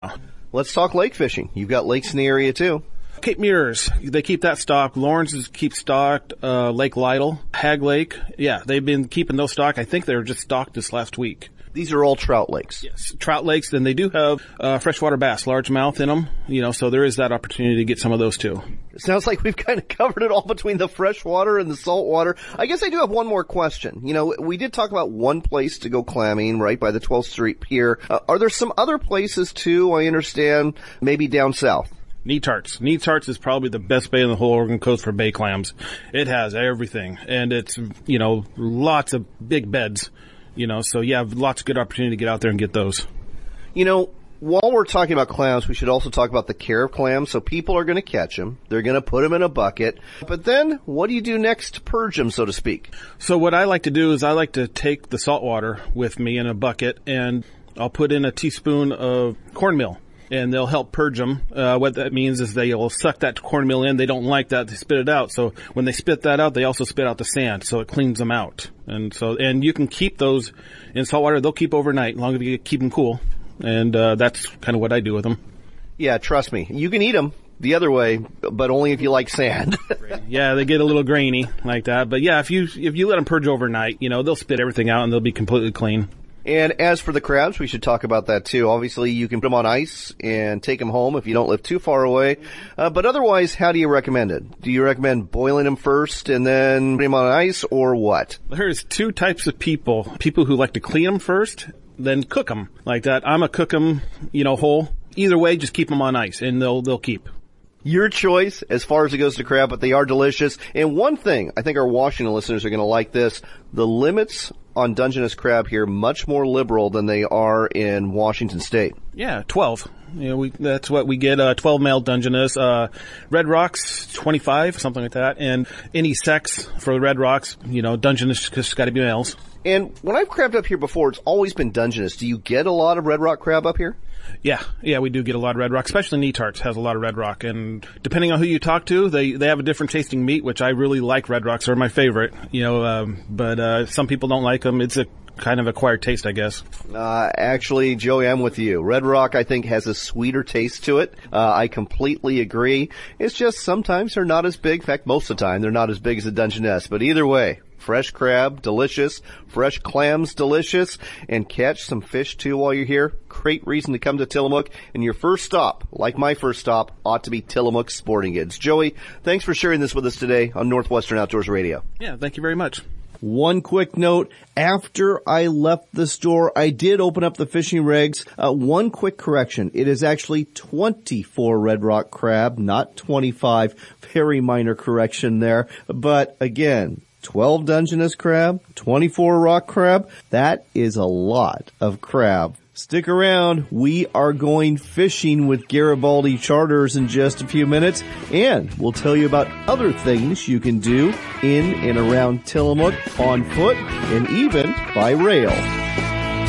Yeah. Let's talk lake fishing. You've got lakes in the area too. Cape Mirrors, they keep that stocked. Lawrence keeps stocked. Lake Lytle, Hag Lake. Yeah, they've been keeping those stocked. I think they were just stocked this last week. These are all trout lakes. Yes, trout lakes. Then they do have freshwater bass, largemouth in them. So there is that opportunity to get some of those too. It sounds like we've kind of covered it all between the freshwater and the saltwater. I guess I do have one more question. We did talk about one place to go clamming, right, by the 12th Street Pier. Are there some other places too, I understand, maybe down south? Neatarts. Neatarts is probably the best bay in the whole Oregon coast for bay clams. It has everything. And it's, lots of big beds. So you have lots of good opportunity to get out there and get those. While we're talking about clams, we should also talk about the care of clams. So people are going to catch them. They're going to put them in a bucket. But then what do you do next to purge them, so to speak? So what I like to do is I like to take the salt water with me in a bucket, and I'll put in a teaspoon of cornmeal. And they'll help purge them. What that means is they will suck that cornmeal in. They don't like that. They spit it out. So when they spit that out, they also spit out the sand. So it cleans them out. And you can keep those in salt water. They'll keep overnight, as long as you keep them cool. And that's kind of what I do with them. Yeah, trust me. You can eat them the other way, but only if you like sand. Yeah, they get a little grainy like that. But yeah, if you let them purge overnight, they'll spit everything out and they'll be completely clean. And as for the crabs, we should talk about that too. Obviously, you can put them on ice and take them home if you don't live too far away. But otherwise, how do you recommend it? Do you recommend boiling them first and then putting them on ice, or what? There's two types of people. People who like to clean them first, then cook them like that. I'm a cook them, whole. Either way, just keep them on ice and they'll keep. Your choice as far as it goes to crab, but they are delicious. And one thing, I think our Washington listeners are going to like this, the limits on Dungeness crab here much more liberal than they are in Washington State. Yeah, 12. That's what we get, 12 male Dungeness. Red Rocks, 25, something like that. And any sex for the Red Rocks, Dungeness just got to be males. And when I've crabbed up here before, it's always been Dungeness. Do you get a lot of Red Rock crab up here? Yeah, we do get a lot of Red Rock, especially Neatarts has a lot of Red Rock. And depending on who you talk to, they have a different tasting meat, which I really like. Red Rocks are my favorite, but some people don't like them. It's a kind of acquired taste, I guess. Actually, Joey, I'm with you. Red Rock, I think, has a sweeter taste to it. I completely agree. It's just sometimes they're not as big. In fact, most of the time, they're not as big as a Dungeness. But either way, fresh crab, delicious. Fresh clams, delicious. And catch some fish, too, while you're here. Great reason to come to Tillamook. And your first stop, like my first stop, ought to be Tillamook Sporting Goods. Joey, thanks for sharing this with us today on Northwestern Outdoors Radio. Yeah, thank you very much. One quick note, after I left the store, I did open up the fishing regs. One quick correction. It is actually 24 Red Rock crab, not 25. Very minor correction there. But again, 12 Dungeness crab, 24 rock crab. That is a lot of crab. Stick around. We are going fishing with Garibaldi Charters in just a few minutes, and we'll tell you about other things you can do in and around Tillamook on foot and even by rail.